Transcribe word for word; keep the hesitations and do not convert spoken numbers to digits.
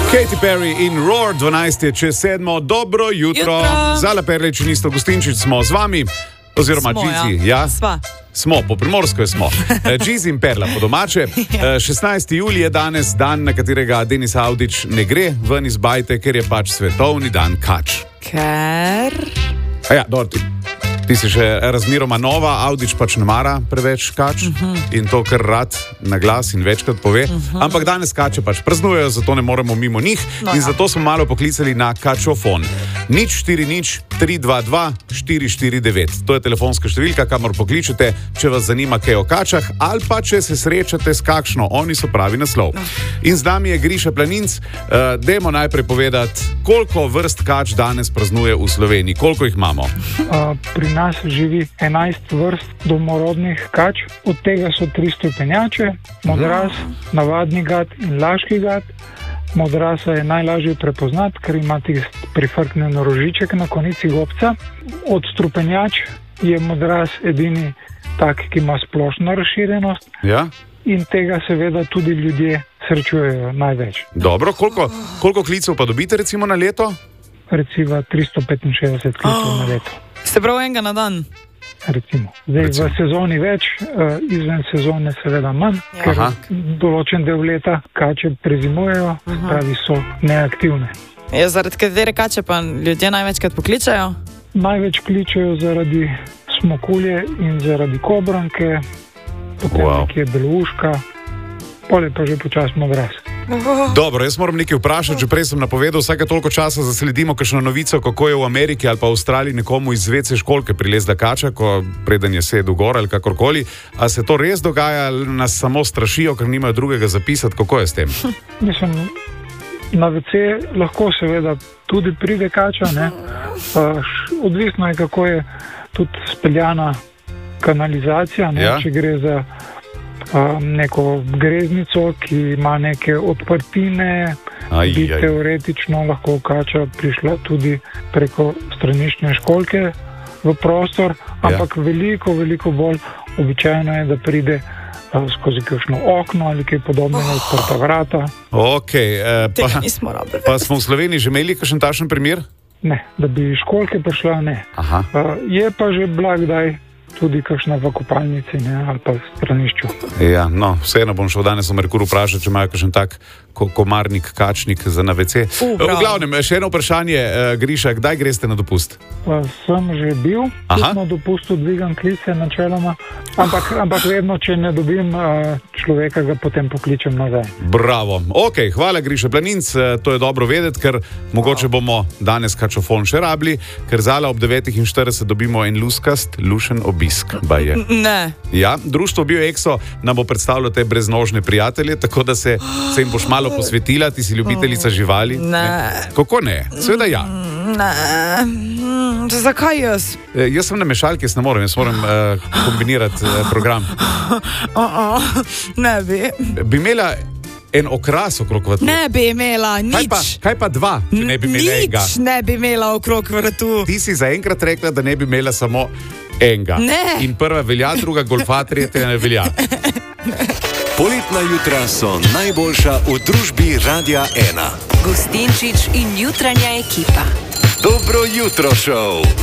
Katy Perry in Roar, dvanajst je čez sedmo, dobro jutro. jutro. Zala Perlič in Isto Gustinčič smo z vami, oziroma Džizi. Ja. Ja? Smo, po primorsko smo. Džizi in Perla po domače. šestnajsti julij je danes dan, na katerega Denis Avdić ne gre ven iz bajte, ker je pač svetovni dan kač. Ker? A ja, dobro, ti, ti si še razmeroma nova, Avdić pač ne mara preveč kač uh -huh. in to kar rad na glas in večkrat pove. Uh -huh. Ampak danes kače pač praznujejo, zato ne moremo mimo njih no, in ja. zato smo malo poklicali na kačofon. nič štiri nič tri dva dva štiri štiri devet. To je telefonska številka, kamor pokličete, če vas zanima kaj o kačah ali pa če se srečate s kakšno. Oni so pravi naslov. In z nami je Griša Planinc. Uh, dajmo najprej povedati, koliko vrst kač danes praznuje v Sloveniji. Koliko jih imamo? Uh, pri nas živi enajst vrst domorodnih kač. Od tega so tri strupenjače, modras, navadni gad in laški gad. Modrasa je najlažje prepoznati, ker ima tisti prifrknen rožiček na konici gobca. Od strupenjač je modras edini tak, ki ima splošno razširjenost. Ja? In tega seveda tudi ljudje srečujejo največ. Dobro, koliko, koliko klicev pa dobite recimo na leto? Recimo tristo petinšestdeset klicev oh. na leto. Ste prav enega na dan? Recimo. Zdaj recimo. V sezoni več, izven sezone seveda manj, ja. ker Aha. določen del leta kače prezimujejo, pravi so neaktivne. Je zaradi katere kače pa ljudje največkrat pokličajo? Največ kličajo zaradi smokulje in zaradi kobranke, potem wow. nekje belouška, pole pa že počas modras. Dobro, jaz moram nekaj vprašati, že prej sem napovedal, vsake toliko časa zasledimo kakšno novico, kako je v Ameriki ali pa v Avstraliji nekomu iz vece školke prilezla kača, ko preden je sedel gor ali kakorkoli. A se to res dogaja ali nas samo strašijo, ker nimajo drugega zapisati? Kako je s tem? Mislim, na vece lahko seveda tudi pride kača, ne? Odvisno je, kako je tudi speljana kanalizacija, ne? Ja. Če gre za neko greznico, ki ima neke odprtine, aj, bi aj. teoretično lahko kača prišla tudi preko straniščne školke v prostor, ampak ja. veliko, veliko bolj običajno je, da pride a, skozi kakšno okno ali kaj podobnega, oh. odprta vrata. Ok, eh, pa, pa smo v Sloveniji že imeli kakšen takšen primer? Ne, da bi školke prišla, ne. Aha. A, je pa že blagdaj tudi kakšna v kopalnici, ne, ali pa v stranišču. Ja, no, vseeno bom šel danes v Merkur vprašati, če imajo kakšen tak komarnik, kačnik za na vece. Uh, v glavnem, še eno vprašanje, uh, Griša, kdaj greste na dopust? Pa sem že bil, tudi na dopustu dvigam klice načeloma, ampak, ampak vedno, če ne dobim uh, človeka, ga potem pokličem nazaj. Bravo. Ok, hvala Griša Planinc, to je dobro vedeti, ker mogoče bomo danes kačofon še rabili, ker zala ob devetih in štirideset dobimo en luskast, lušen obisk. Baje. Ne. Ja, društvo BioExo nam bo predstavljalo te breznožne prijatelje, tako da se, se jim boš malo posvetila, ti si ljubiteljica živali. Ne. ne. Kako ne? Seveda ja. Ne. Zakaj jaz? E, jaz sem na mešalki, jaz ne morem, jaz moram uh, kombinirati uh, program. Uh -uh. Ne bi. Bi imela en okras okrog vratu? Ne bi imela, nič. Kaj pa, kaj pa dva, če ne bi imela enega? Nič ne bi imela okrog vratu. Ti si zaenkrat rekla, da ne bi imela samo enega. Ne. In prva velja, druga golfa, tretja ne velja. Poletna jutra so najboljša v družbi Radia ena. Gustinčič in jutranja ekipa. Dobro jutro, šov.